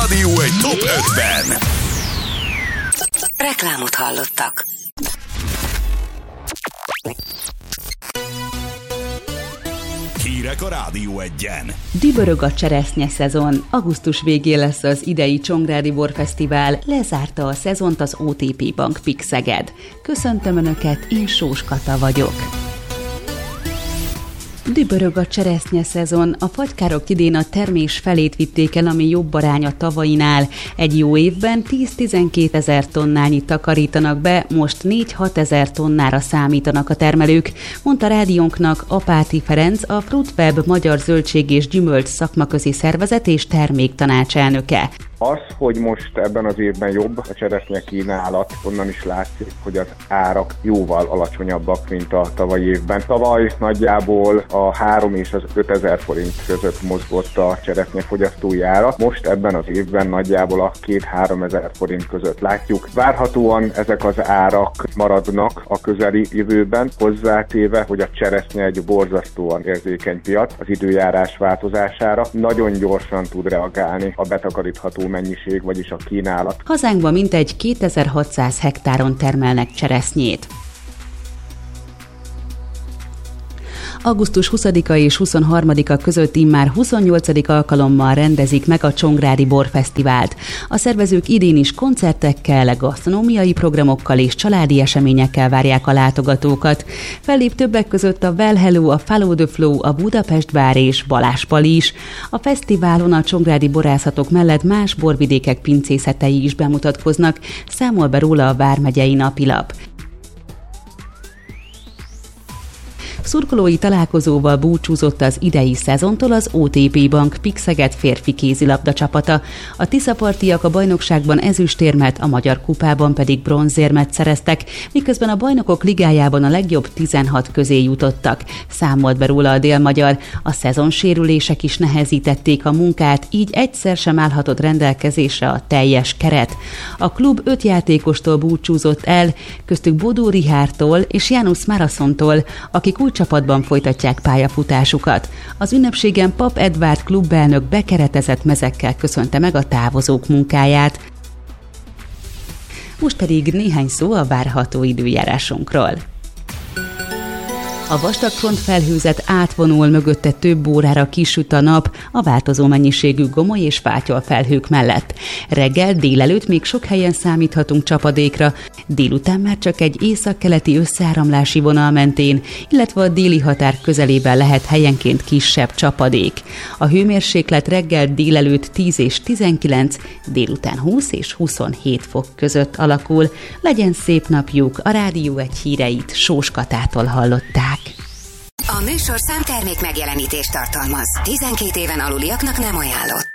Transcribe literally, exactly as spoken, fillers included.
Rádió egy top ötven. Reklámot hallottak. Hírek a Rádió egyen. Dübörög a cseresznye szezon. Augusztus végén lesz az idei Csongrádi Borfesztivál, lezárta a szezont az o té pé Bank Pik Szeged. Köszöntöm Önöket, én Sós Kata vagyok. Dübörög a cseresznye szezon. A fagykárok idén a termés felét vitték el, ami jobb arány a tavainál. Egy jó évben tíz-tizenkét ezer tonnányit takarítanak be, most négy-hat ezer tonnára számítanak a termelők, mondta rádiónknak Apáti Ferenc, a Fruitweb Magyar Zöldség és Gyümölcs Szakmaközi Szervezet és Terméktanács elnöke. Az, hogy most ebben az évben jobb a cseresznye kínálat, onnan is látszik, hogy az árak jóval alacsonyabbak, mint a tavalyi évben. Tavaly nagyjából a három és az ötezer forint között mozgott a cseresznye fogyasztói ára. Most ebben az évben nagyjából a két-három ezer forint között látjuk. Várhatóan ezek az árak maradnak a közeli jövőben, hozzátéve, hogy a cseresznye egy borzasztóan érzékeny piac az időjárás változására. Nagyon gyorsan tud reagálni a betakarítható mennyiség, vagyis a kínálat. Hazánkban mintegy kétezer-hatszáz hektáron termelnek cseresznyét. augusztus huszadika és huszonharmadika között immár huszonnyolcadik alkalommal rendezik meg a Csongrádi Borfesztivált. A szervezők idén is koncertekkel, gasztronómiai programokkal és családi eseményekkel várják a látogatókat. Fellép többek között a Well Hello, a Follow the Flow, a Budapest Bár és Balázs Pali is. A fesztiválon a csongrádi borászatok mellett más borvidékek pincészetei is bemutatkoznak, számol be róla a Vármegyei Napilap. Szurkolói találkozóval búcsúzott az idei szezontól az o té pé Bank Pik Szeged férfi kézilabda csapata. A tiszapartiak a bajnokságban ezüstérmet, a Magyar Kupában pedig bronzérmet szereztek, miközben a Bajnokok Ligájában a legjobb tizenhat közé jutottak. Számolt be róla a Dél-Magyar. A szezonsérülések is nehezítették a munkát, így egyszer sem állhatott rendelkezésre a teljes keret. A klub öt játékostól búcsúzott el, köztük Bodó Richártól és János Marasontól, akik új csapatban folytatják pályafutásukat. Az ünnepségen Pap Edvárd klubelnök bekeretezett mezekkel köszönte meg a távozók munkáját. Most pedig néhány szó a várható időjárásunkról. A vastag frontfelhőzet átvonul, mögötte több órára kisüt a nap a változó mennyiségű gomoly és fátyol felhők mellett. Reggel, délelőtt még sok helyen számíthatunk csapadékra, délután már csak egy északkeleti összeáramlási vonal mentén, illetve a déli határ közelében lehet helyenként kisebb csapadék. A hőmérséklet reggel, délelőtt tíz és tizenkilenc, délután húsz és huszonhét fok között alakul. Legyen szép napjuk, a Rádió egy híreit Sós Katától hallották. A műsorszám termék megjelenítést tartalmaz. tizenkét éven aluliaknak nem ajánlott.